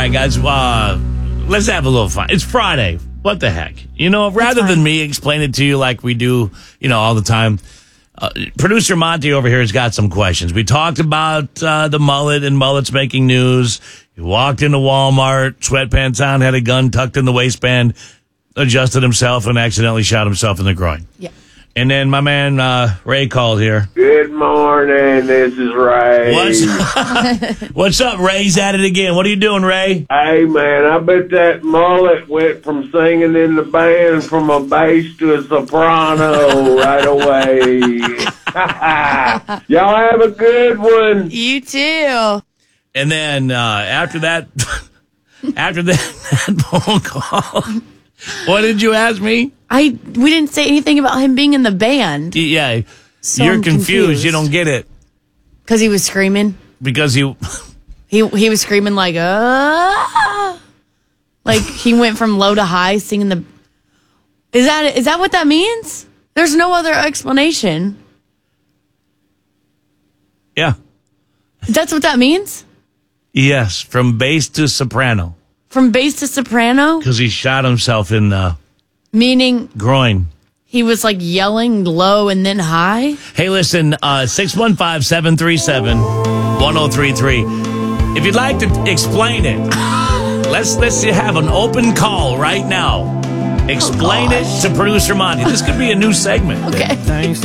right, guys. Let's have a little fun. It's Friday. What the heck? Rather than me explain it to you like we do, all the time, producer Monty over here has got some questions. We talked about the mullet and mullets making news. He walked into Walmart, sweatpants on, had a gun tucked in the waistband, adjusted himself, and accidentally shot himself in the groin. Yeah. And then my man Ray called here. Good morning, this is Ray. What's up, Ray's at it again. What are you doing, Ray? Hey, man, I bet that mullet went from singing in the band from a bass to a soprano right away. Y'all have a good one. You too. And then after that phone call, what did you ask me? We didn't say anything about him being in the band. Yeah, So you're I'm confused. You don't get it. Because he was screaming. Because he was screaming like he went from low to high singing the. Is that what that means? There's no other explanation. Yeah. That's what that means? Yes, from bass to soprano. From bass to soprano? Because he shot himself in the Meaning groin. He was like yelling low and then high? Hey, listen, 615-737-1033. If you'd like to explain it, let's have an open call right now. Explain it to producer Monty. This could be a new segment. Okay. Thanks to